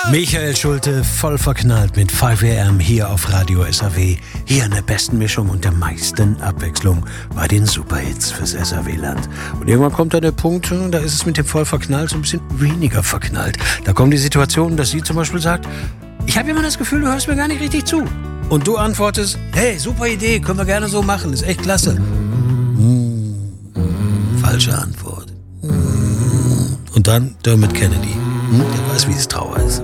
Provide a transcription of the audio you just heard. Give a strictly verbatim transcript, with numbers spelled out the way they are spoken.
Michael Schulte, voll verknallt mit fünf A M hier auf Radio S A W. Hier in der besten Mischung und der meisten Abwechslung bei den Superhits fürs S A W-Land. Und irgendwann kommt da der Punkt, da ist es mit dem voll verknallt so ein bisschen weniger verknallt. Da kommen die Situationen, dass sie zum Beispiel sagt, ich habe immer das Gefühl, du hörst mir gar nicht richtig zu. Und du antwortest, hey, super Idee, können wir gerne so machen, ist echt klasse. Mm. Falsche Antwort. Mm. Und dann Dermot Kennedy. Hm? Der weiß, wie es Trauer ist.